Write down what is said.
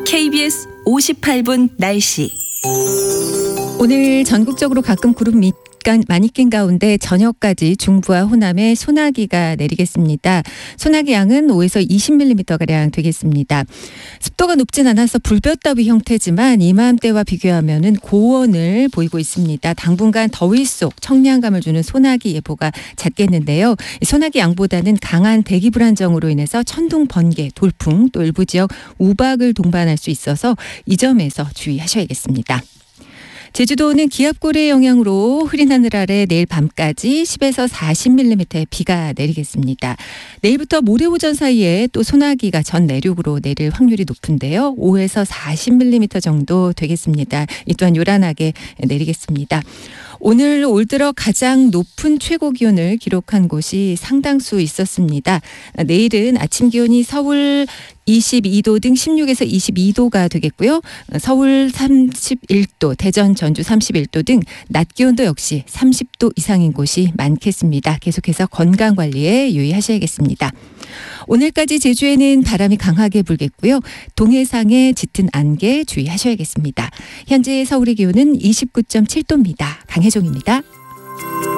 KBS 58분 날씨. 오늘 전국적으로 가끔 구름 많이 낀 가운데 저녁까지 중부와 호남에 소나기가 내리겠습니다. 소나기 양은 5에서 20mm가량 되겠습니다. 습도가 높진 않아서 불볕더위 형태지만 이맘때와 비교하면 고온을 보이고 있습니다. 당분간 더위 속 청량감을 주는 소나기 예보가 잦겠는데요. 소나기 양보다는 강한 대기 불안정으로 인해서 천둥, 번개, 돌풍 또 일부 지역 우박을 동반할 수 있어서 이 점에서 주의하셔야겠습니다. 제주도는 기압골의 영향으로 흐린 하늘 아래 내일 밤까지 10에서 40mm의 비가 내리겠습니다. 내일부터 모레 오전 사이에 또 소나기가 전 내륙으로 내릴 확률이 높은데요. 5에서 40mm 정도 되겠습니다. 이 또한 요란하게 내리겠습니다. 오늘 올 들어 가장 높은 최고 기온을 기록한 곳이 상당수 있었습니다. 내일은 아침 기온이 서울 22도 등 16에서 22도가 되겠고요. 서울 31도, 대전, 전주 31도 등 낮 기온도 역시 30도 이상인 곳이 많겠습니다. 계속해서 건강관리에 유의하셔야겠습니다. 오늘까지 제주에는 바람이 강하게 불겠고요. 동해상에 짙은 안개 주의하셔야겠습니다. 현재 서울의 기온은 29.7도입니다. 강혜종입니다.